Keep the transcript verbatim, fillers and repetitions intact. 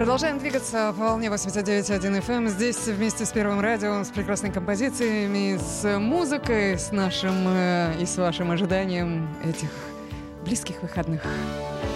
Продолжаем двигаться по волне восемьдесят девять и один эф эм. Здесь вместе с Первым радио, с прекрасными композициями, с музыкой, с нашим э, и с вашим ожиданием этих близких выходных.